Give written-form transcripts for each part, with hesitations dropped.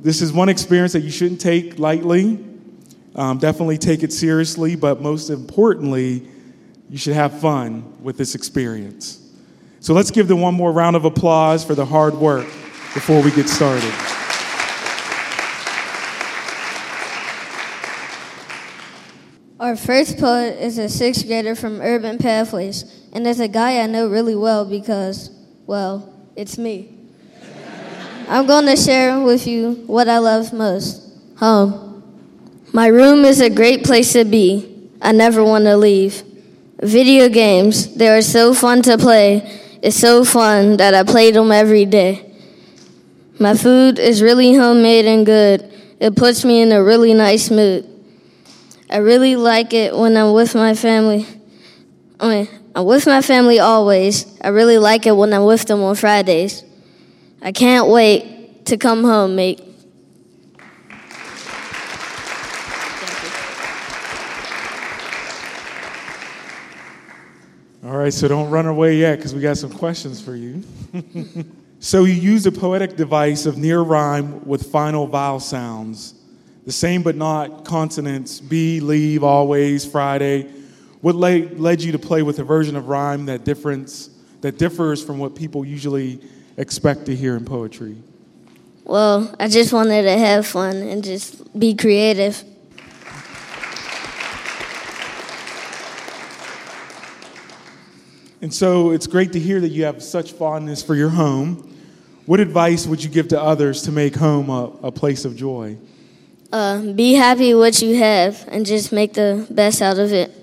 this is one experience that you shouldn't take lightly. Definitely take it seriously, but most importantly, you should have fun with this experience. So let's give them one more round of applause for the hard work before we get started. Our first poet is a sixth grader from Urban Pathways, and it's a guy I know really well because, well, it's me. I'm going to share with you what I love most, home. My room is a great place to be. I never want to leave. Video games, they are so fun to play. It's so fun that I play them every day. My food is really homemade and good. It puts me in a really nice mood. I really like it when I'm with my family. I'm with my family always. I really like it when I'm with them on Fridays. I can't wait to come home, mate. All right, so don't run away yet because we got some questions for you. So you use a poetic device of near rhyme with final vowel sounds. The same but not consonants, be, leave, always, Friday. What led you to play with a version of rhyme that differs from what people usually expect to hear in poetry? Well, I just wanted to have fun and just be creative. And so it's great to hear that you have such fondness for your home. What advice would you give to others to make home a place of joy? Be happy with what you have and just make the best out of it.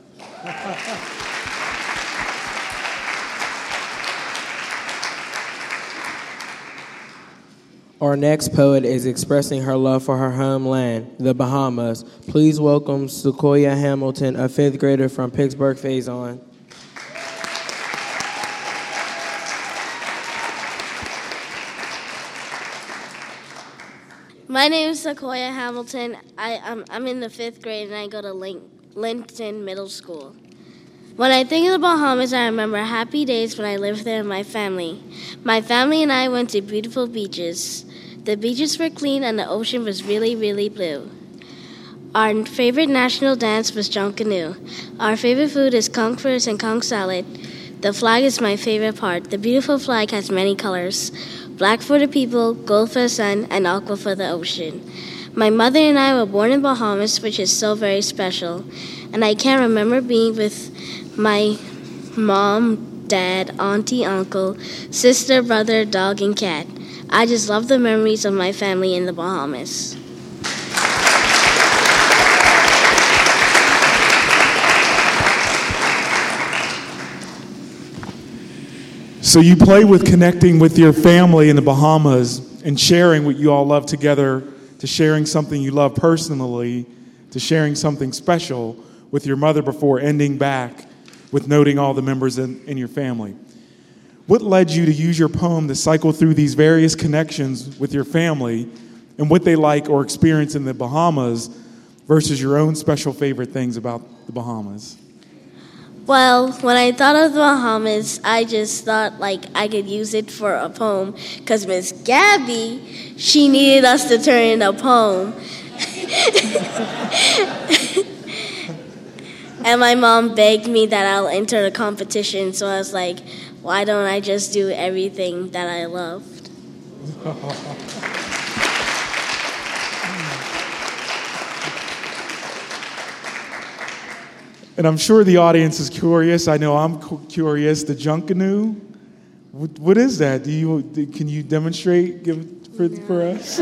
Our next poet is expressing her love for her homeland, the Bahamas. Please welcome Sequoia Hamilton, a fifth grader from Pittsburgh Faison. My name is Sequoia Hamilton. I'm in the fifth grade and I go to Linton Middle School. When I think of the Bahamas, I remember happy days when I lived there with my family. My family and I went to beautiful beaches. The beaches were clean and the ocean was really, really blue. Our favorite national dance was Junkanoo. Our favorite food is conch fruits and conch salad. The flag is my favorite part. The beautiful flag has many colors. Black for the people, gold for the sun, and aqua for the ocean. My mother and I were born in Bahamas, which is so very special. And I can remember being with my mom, dad, auntie, uncle, sister, brother, dog, and cat. I just love the memories of my family in the Bahamas. So you play with connecting with your family in the Bahamas and sharing what you all love together, to sharing something you love personally, to sharing something special with your mother before ending back with noting all the members in your family. What led you to use your poem to cycle through these various connections with your family and what they like or experience in the Bahamas versus your own special favorite things about the Bahamas? Well, when I thought of the Bahamas, I just thought like I could use it for a poem because Miss Gabby, she needed us to turn in a poem. And my mom begged me that I'll enter the competition, so I was like, why don't I just do everything that I loved? And I'm sure the audience is curious. I know I'm curious. The Junkanoo, what is that? Can you demonstrate for us?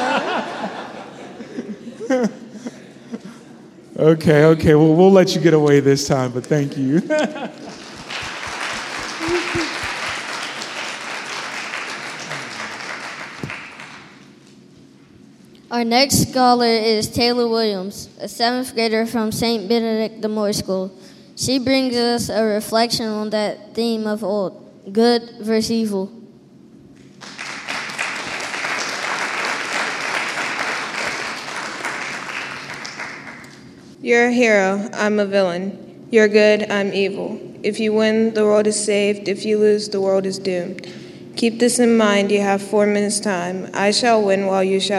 Okay. Well, we'll let you get away this time, but thank you. Our next scholar is Taylor Williams, a seventh grader from St. Benedict de Moore School. She brings us a reflection on that theme of old, good versus evil. You're a hero, I'm a villain. You're good, I'm evil. If you win, the world is saved. If you lose, the world is doomed. Keep this in mind, you have 4 minutes time. I shall win while you shall